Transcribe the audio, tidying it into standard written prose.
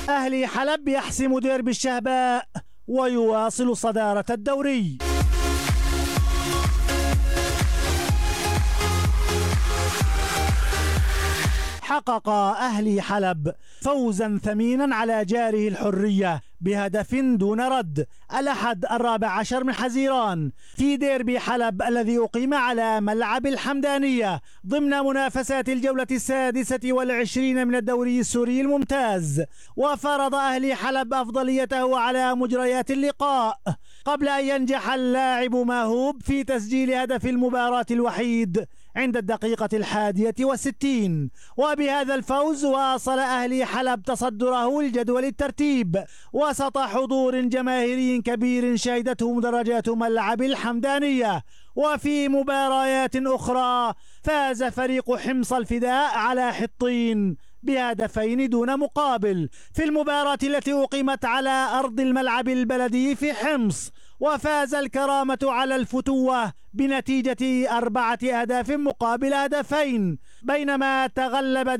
أهلي حلب يحسم ديربي الشهباء ويواصل صدارة الدوري. حقق أهلي حلب فوزا ثمينا على جاره الحرية بهدف دون رد الأحد 14 من حزيران في ديربي حلب الذي أقيم على ملعب الحمدانية ضمن منافسات الجولة 26 من الدوري السوري الممتاز. وفرض أهلي حلب أفضليته على مجريات اللقاء قبل أن ينجح اللاعب ماهوب في تسجيل هدف المباراة الوحيد عند الدقيقة 61. وبهذا الفوز واصل أهلي حلب تصدره لجدول الترتيب وسط حضور جماهيري كبير شهدته مدرجات ملعب الحمدانية. وفي مباريات أخرى فاز فريق حمص الفداء على حطين بهدفين دون مقابل في المباراة التي أقيمت على أرض الملعب البلدي في حمص، وفاز الكرامة على الفتوة بنتيجة 4 أهداف مقابل هدفين، بينما تغلب